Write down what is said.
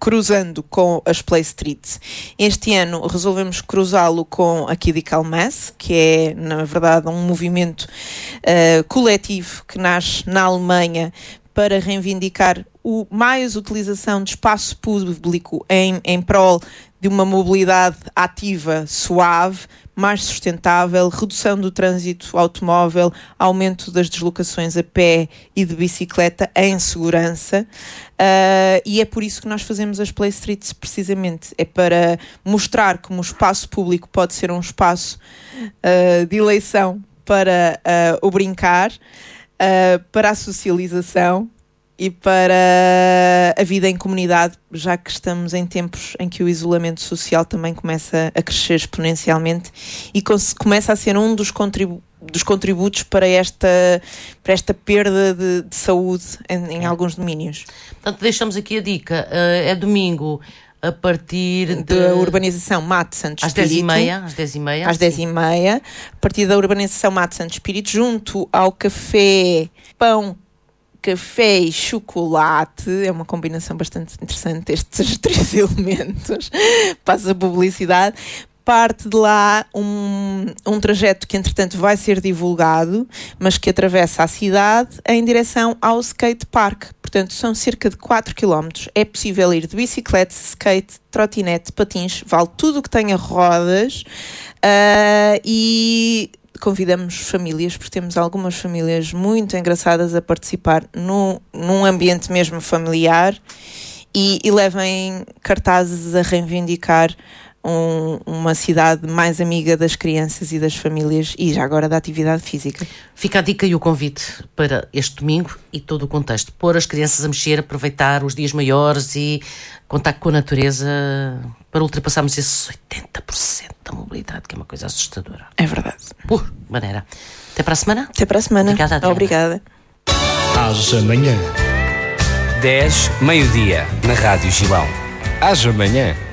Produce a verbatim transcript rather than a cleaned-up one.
cruzando com as Play Streets. Este ano resolvemos cruzá-lo com a Kidical Mass, que é, na verdade, um movimento uh, coletivo que nasce na Alemanha para reivindicar o, mais utilização de espaço público em, em prol de uma mobilidade ativa, suave, mais sustentável, redução do trânsito automóvel, aumento das deslocações a pé e de bicicleta em segurança, uh, e é por isso que nós fazemos as Play Streets, precisamente. É para mostrar como o espaço público pode ser um espaço uh, de eleição para uh, o brincar, uh, para a socialização e para a vida em comunidade, já que estamos em tempos em que o isolamento social também começa a crescer exponencialmente e começa a ser um dos, contribu- dos contributos para esta, para esta perda de, de saúde em, em alguns domínios. Portanto, deixamos aqui a dica, uh, é domingo a partir de... da urbanização Mato Santo às Espírito. dez e meia, às dez e meia. Às dez e meia, a partir da urbanização Mato Santo Espírito, junto ao café Pão, Café e chocolate. É uma combinação bastante interessante, estes três elementos. Passa a publicidade. Parte de lá um, um trajeto que, entretanto, vai ser divulgado, mas que atravessa a cidade em direção ao skate park. Portanto, são cerca de quatro quilómetros. É possível ir de bicicleta, skate, trotinete, patins, vale tudo o que tenha rodas, uh, e convidamos famílias, porque temos algumas famílias muito engraçadas a participar no, num ambiente mesmo familiar, e, e levem cartazes a reivindicar um, uma cidade mais amiga das crianças e das famílias, e já agora da atividade física. Fica a dica e o convite para este domingo e todo o contexto. Pôr as crianças a mexer, aproveitar os dias maiores e contacto com a natureza para ultrapassarmos esses oitenta por cento da mobilidade, que é uma coisa assustadora. É verdade. Por maneira. Até para a semana. Até para a semana. Obrigada, Adriana. Obrigada. Haja amanhã. dez, meio-dia, na Rádio Gilão. Haja amanhã.